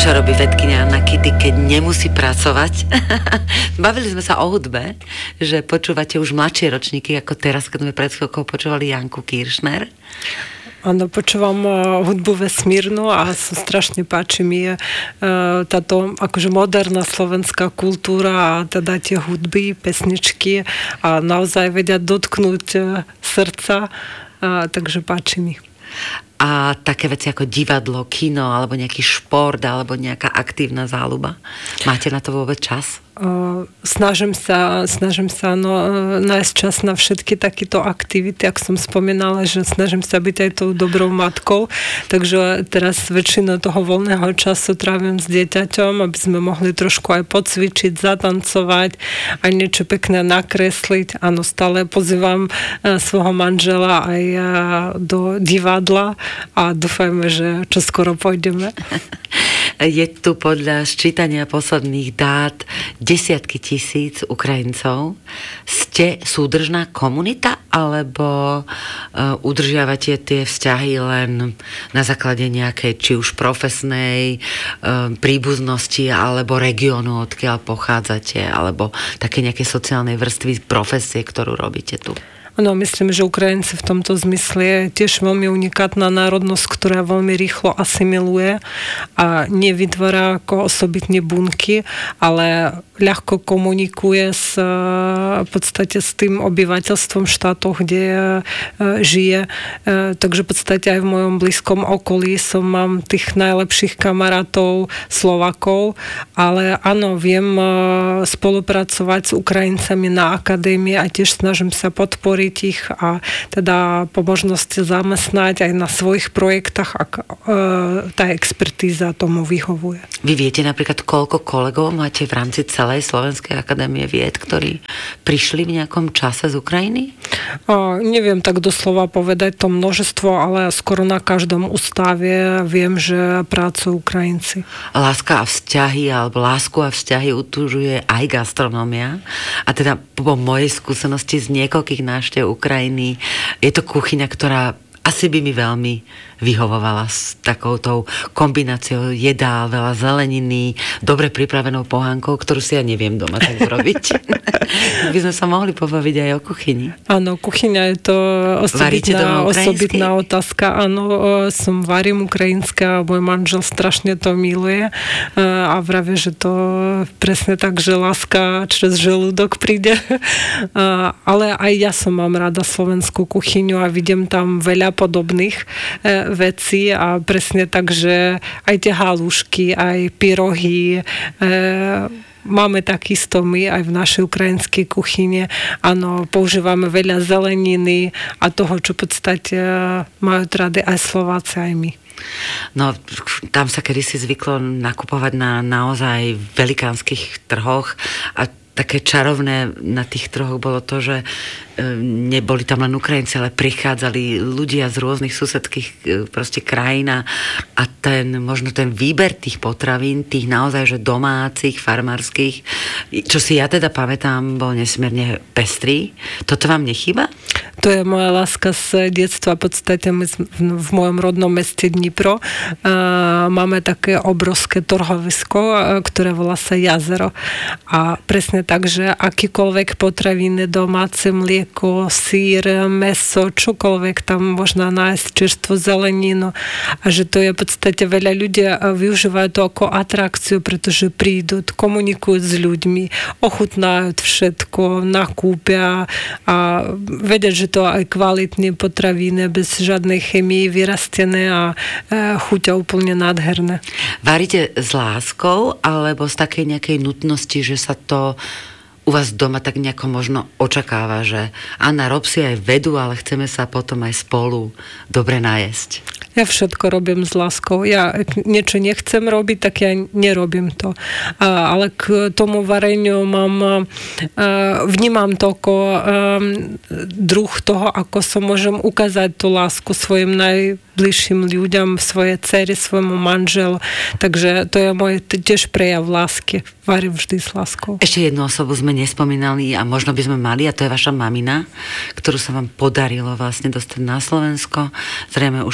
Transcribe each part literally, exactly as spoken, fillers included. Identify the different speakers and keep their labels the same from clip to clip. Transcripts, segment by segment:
Speaker 1: Čo robí vedkyňa Anna Kitty, keď nemusí pracovať? Bavili sme sa o hudbe, že počúvate už mladšie ročníky, ako teraz, keď sme pred chvíľkou počúvali Janku Kiršner.
Speaker 2: Áno, počúvam uh, hudbu vesmírnu a sa strašne páči mi uh, táto akože moderná slovenská kultúra a teda tie hudby, pesničky a naozaj vedia dotknúť uh, srdca, uh, takže páči mi.
Speaker 1: A také veci ako divadlo, kino, alebo nejaký šport, alebo nejaká aktívna záľuba. Máte na to vôbec čas?
Speaker 2: Uh, snažím sa, snažím sa no, nájsť čas na všetky takéto aktivity, ak som spomínala, že snažím sa byť aj tou dobrou matkou, takže teraz väčšinu toho voľného času trávim s dieťaťom, aby sme mohli trošku aj pocvičiť, zatancovať, aj niečo pekné nakresliť. Áno, stále pozývam uh, svojho manžela aj uh, do divadla a dúfajme, že čoskoro pôjdeme.
Speaker 1: Je tu podľa sčítania posledných dát desiatky tisíc Ukrajincov. Ste súdržná komunita, alebo uh, udržiavate tie vzťahy len na základe nejakej, či už profesnej uh, príbuznosti, alebo regiónu, odkiaľ pochádzate, alebo také nejaké sociálnej vrstvy profesie, ktorú robíte tu?
Speaker 2: No, myslím, že Ukrajinci v tomto zmysle je tiež veľmi unikátna národnosť, ktorá veľmi rýchlo asimiluje a nevytvára ako osobitné bunky, ale ľahko komunikuje s, v podstate s tým obyvateľstvom štátov, kde žije. Takže v podstate aj v mojom blízkom okolí som mám tých najlepších kamarátov Slovakov, ale áno, viem spolupracovať s Ukrajincami na akadémii a tiež snažím sa podporiť ich a teda po možnosti zamestnať aj na svojich projektách, ak e, tá expertíza tomu vyhovuje.
Speaker 1: Vy viete napríklad, koľko kolegov máte v rámci celej Slovenskej akadémie vied, ktorí prišli v nejakom čase z Ukrajiny?
Speaker 2: O, neviem tak doslova povedať to množstvo, ale skoro na každom ústave viem, že pracujú Ukrajinci.
Speaker 1: Láska a vzťahy, alebo lásku a vzťahy utužuje aj gastronómia. A teda po mojej skúsenosti z niekoľkých návštev Ukrajiny je to kuchyňa, ktorá asi by mi veľmi vyhovovala s takoutou kombináciou jedál, veľa zeleniny, dobre pripravenou pohánkou, ktorú si ja neviem doma tak zrobiť. By sme sa mohli pobaviť aj o kuchyni.
Speaker 2: Áno, kuchyňa je to osobitná, osobitná otázka. Áno, som varím ukrajinská a môj manžel strašne to miluje a vravie, že to presne tak, že láska cez žalúdok príde. Ale aj ja som mám rada slovenskú kuchyňu a vidím tam veľa podobných veci a presne tak, že aj tie halušky, aj pyrohy, e, máme takisto my aj v našej ukrajinskej kuchyne. Áno, používame veľa zeleniny a toho, čo v podstate majú rady aj Slováci, aj my.
Speaker 1: No, tam sa kedysi zvyklo nakupovať na naozaj velikánskych trhoch a také čarovné na tých trhoch bolo to, že neboli tam len Ukrajinci, ale prichádzali ľudia z rôznych susedských proste krajín a ten, možno ten výber tých potravín, tých naozaj, že domácich, farmárskych, čo si ja teda pamätám, bol nesmierne pestrý. Toto vám nechýba?
Speaker 2: To je moja láska z detstva. V podstate my v mojom rodnom meste Dnipro máme také obrovské trhovisko, ktoré volá sa Jazero. A presne tak, že akýkoľvek potraviny, domáce mlieko, sír, mäso, čokoľvek tam možno nájsť, čerstvú zeleninu. A že to je v podstate veľa ľudí využívajú to ako atrakciu, pretože prídu, komunikujú s ľuďmi, ochutnajú všetko, nakúpia a vedia, že to aj kvalitné potraviny, bez žiadnej chemii vyrastené a chuťa úplne nádherné.
Speaker 1: Varíte s láskou alebo z takej nejakej nutnosti, že sa to u vás doma tak nejako možno očakáva, že Anna, rob si aj vedu, ale chceme sa potom aj spolu dobre najesť?
Speaker 2: Ja všetko robím s láskou. Ja niečo nechcem robiť, tak ja nerobím to. A, ale k tomu vareniu mám, a, vnímam to ako a, druh toho, ako som môžem ukázať tú lásku svojim najbližším ľuďom, svojej dcere, svojmu manželu. Takže to je môj tiež prejav lásky. Varím vždy s láskou.
Speaker 1: Ešte jednu osobu sme nespomínali a možno by sme mali, a to je vaša mamina, ktorú sa vám podarilo vlastne dostať na Slovensko. Zrejme už keď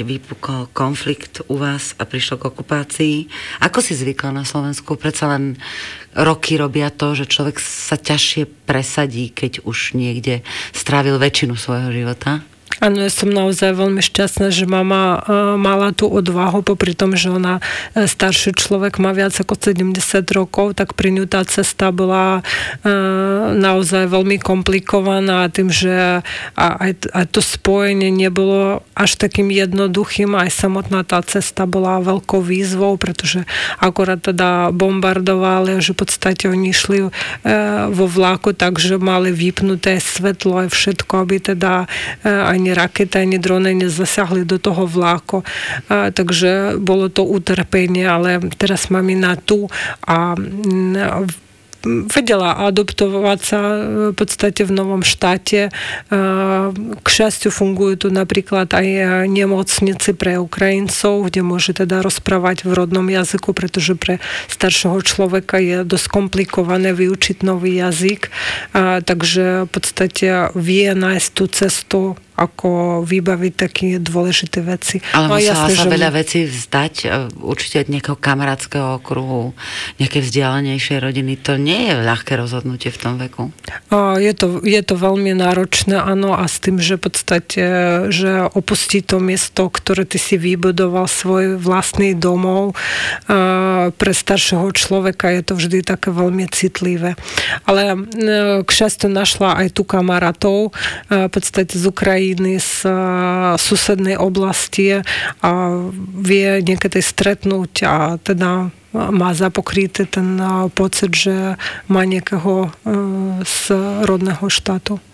Speaker 1: vypukol konflikt u vás a prišlo k okupácii. Ako si zvykla na Slovensku? Predsa len roky robia to, že človek sa ťažšie presadí, keď už niekde strávil väčšinu svojho života?
Speaker 2: Áno, ja som naozaj veľmi šťastná, že mama mala tú odvahu, popri tom, že ona starší človek, má viac ako sedemdesiat rokov, tak pri ňu tá cesta bola naozaj veľmi komplikovaná tým, že aj, aj to spojenie nebolo až takým jednoduchým, aj samotná tá cesta bola veľkou výzvou, pretože akorát teda bombardovali, že v podstate oni išli vo vlaku, takže mali vypnuté svetlo aj všetko, aby teda ani raketa, ani drony nezasiahli do toho vláku. A, takže bolo to utrpenie, ale teraz mamina tu a, a vedela adoptovať sa v podstate v novom štáte. K šťastiu fungujú tu napríklad aj nemocnice pre Ukrajincov, kde môže teda rozprávať v rodnom jazyku, pretože pre staršieho človeka je dosť komplikované vyučiť nový jazyk. A, takže v podstate vie nájsť tú cestu, ako vybaviť také dôležité veci.
Speaker 1: Ale
Speaker 2: no,
Speaker 1: musela
Speaker 2: jasné,
Speaker 1: sa
Speaker 2: že
Speaker 1: veľa vecí vzdať, určite od nejakého kamarátskeho okruhu, nejaké vzdialenejšej rodiny. To nie je ľahké rozhodnutie v tom veku.
Speaker 2: Je to, je to veľmi náročné, áno, a s tým, že v podstate, že opustiť to miesto, ktoré ty si vybudoval, svoj vlastný domov, pre staršieho človeka je to vždy také veľmi citlivé. Ale k šťastiu našla aj tu kamarátov, v podstate z Ukrajiny, z susednej oblasti a vie niekedy stretnúť a teda má zapokrytý ten pocit, že má niekoho z rodného štátu.